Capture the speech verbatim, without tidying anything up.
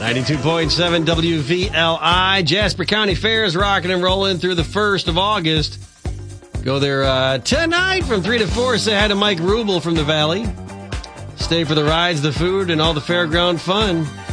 ninety-two point seven W V L I. Jasper County Fair is rocking and rolling through the first of August. Go there uh, tonight from three to four. Say hi to Mike Rubel from the Valley. Stay for the rides, the food, and all the fairground fun.